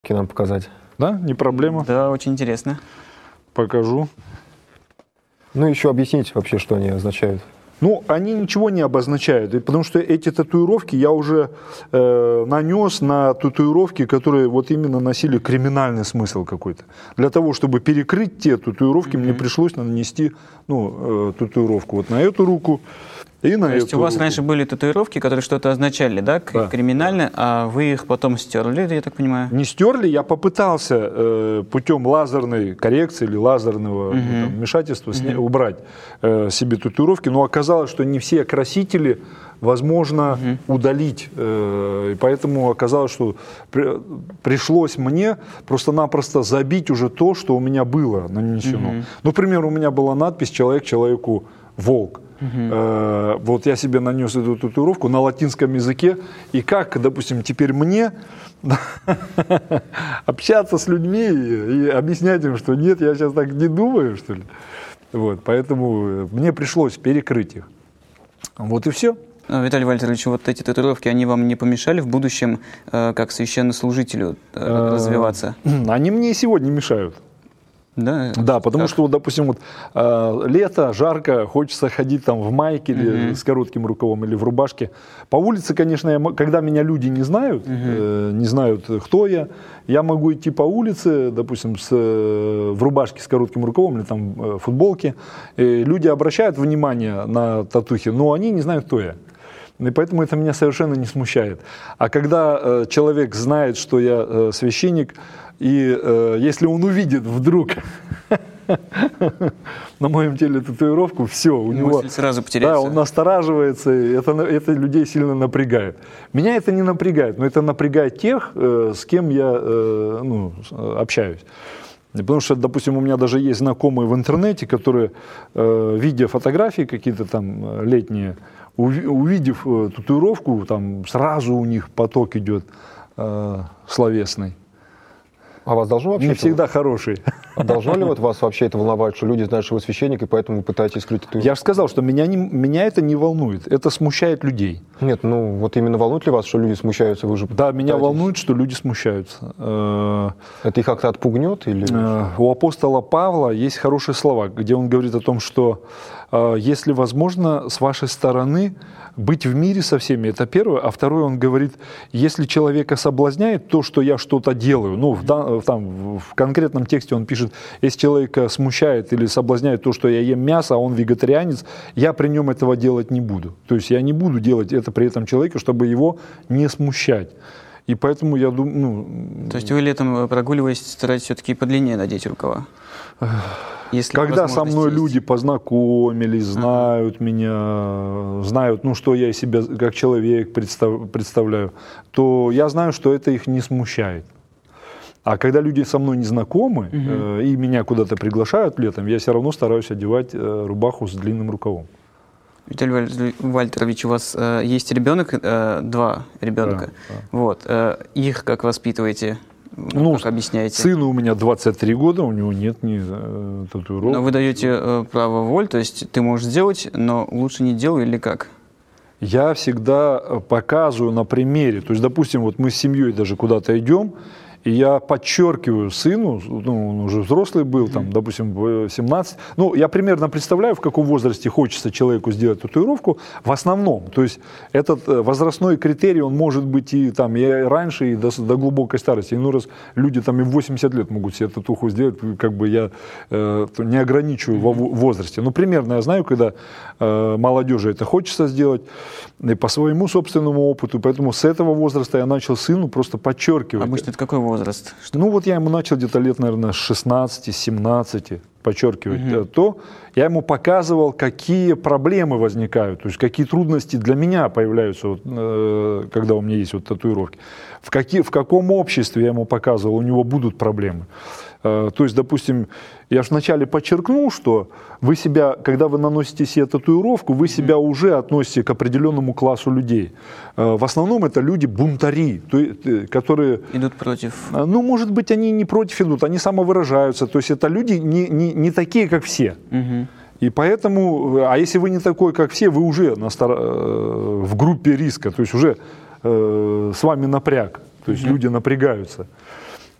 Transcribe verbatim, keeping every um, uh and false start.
нам показать. Да, не проблема. Да, очень интересно. Покажу. Ну, еще объясните вообще, что они означают. Ну, они ничего не обозначают, потому что эти татуировки я уже э, нанес на татуировки, которые вот именно носили криминальный смысл какой-то. Для того, чтобы перекрыть те татуировки, mm-hmm. мне пришлось нанести ну, э, татуировку вот на эту руку и на То эту есть у вас руку. раньше были татуировки, которые что-то означали, да, Да. криминально, а вы их потом стерли, я так понимаю? Не стерли, я попытался э, путем лазерной коррекции или лазерного Мгм. ну, там, вмешательства сня- Мгм. убрать э, себе татуировки, но оказалось, что не все красители возможно Мгм. удалить, э, и поэтому оказалось, что при- пришлось мне просто-напросто забить уже то, что у меня было нанесено. Мгм. Например, у меня была надпись «Человек человеку волк». Мгм. Э, вот я себе нанес эту татуировку на латинском языке, и как, допустим, теперь мне общаться с людьми и объяснять им, что нет, я сейчас так не думаю, что ли. Вот, поэтому мне пришлось перекрыть их. Вот и все. А, Виталий Вальтерович, вот эти татуировки, они вам не помешали в будущем, э, как священнослужителю, э, развиваться? Они мне и сегодня мешают. Да, Да, потому Как? что, вот, допустим, вот, э, лето, жарко, хочется ходить там в майке или Мгм. с коротким рукавом или в рубашке. По улице, конечно, я, мо- когда меня люди не знают, э, не знают, кто я, я могу идти по улице, допустим, с, э, в рубашке с коротким рукавом или там э, футболке. И люди обращают внимание на татухи, но они не знают, кто я. И поэтому это меня совершенно не смущает. А когда э, человек знает, что я э, священник, и э, если он увидит вдруг на моем теле татуировку, все, у него... Мысль сразу потеряется. Да, он настораживается, и это, это людей сильно напрягает. Меня это не напрягает, но это напрягает тех, э, с кем я э, ну, с- э, общаюсь. Потому что, допустим, у меня даже есть знакомые в интернете, которые, э, видя фотографии какие-то там э, летние, уви- увидев э, татуировку, там сразу у них поток идет э, словесный. А вас должно вообще Не это- всегда хороший. А должно ли вот вас вообще это волновать, что люди знают, что вы священник, и поэтому вы пытаетесь скрыть татуировку? Я же сказал, что меня, не, меня это не волнует, это смущает людей. Нет, ну вот именно волнует ли вас, что люди смущаются, вы же Да, меня пытаетесь- волнует, что люди смущаются. Э, Это их как-то отпугнет? Или... Э, У апостола Павла есть хорошие слова, где он говорит о том, что э, если возможно с вашей стороны быть в мире со всеми, это первое. А второе, он говорит, если человека соблазняет то, что я что-то делаю, ну, в, дан- там, в конкретном тексте он пишет, если человека смущает или соблазняет то, что я ем мясо, а он вегетарианец, я при нем этого делать не буду. То есть я не буду делать это при этом человеке, чтобы его не смущать. И поэтому я думаю, ну, То есть вы летом, прогуливаясь, стараетесь все-таки подлиннее надеть рукава? Если когда со возможность мной есть. люди познакомились, знают меня, знают, ну, что я из себя как человек представ- представляю, то я знаю, что это их не смущает. А когда люди со мной не знакомы э, и меня куда-то приглашают летом, я все равно стараюсь одевать э, рубаху с длинным рукавом. Виталий Валь- Вальтерович, у вас э, есть ребенок, э, два ребенка. Да, да. Вот, э, их как воспитываете? Ну, как объясняете? Сыну у меня двадцать три года, у него нет ни э, татуировок. Но вы даете э, право воль, то есть ты можешь сделать, но лучше не делай или как? Я всегда показываю на примере. То есть, допустим, вот мы с семьей даже куда-то идем, и я подчеркиваю сыну, ну, он уже взрослый был, там, допустим, в семнадцать, ну, я примерно представляю, в каком возрасте хочется человеку сделать татуировку, в основном. То есть этот э, возрастной критерий, он может быть и, там, и раньше, и до, до глубокой старости. Ну, раз люди там и в восемьдесят лет могут себе татуху сделать, как бы я э, не ограничиваю во в возрасте. Ну, примерно я знаю, когда э, молодежи это хочется сделать, и по своему собственному опыту, поэтому с этого возраста я начал сыну просто подчеркивать. Обычно это какой возраст? Что- Ну вот я ему начал где-то лет, наверное, с шестнадцати-семнадцати подчеркивать э, то, я ему показывал, какие проблемы возникают, то есть какие трудности для меня появляются, вот, э, когда у меня есть вот татуировки. В, какие, в каком обществе я ему показывал, у него будут проблемы. Э, то есть, допустим, я же вначале подчеркнул, что вы себя, когда вы наносите себе татуировку, вы себя уже относите к определенному классу людей. Э, в основном это люди-бунтари, то есть, э, которые... Идут против... Ну, может быть, они не против идут, они самовыражаются. То есть это люди не, не, не такие, как все. Мгм. И поэтому, а если вы не такой, как все, вы уже на стар- э, в группе риска, то есть уже э, с вами напряг. То есть люди напрягаются.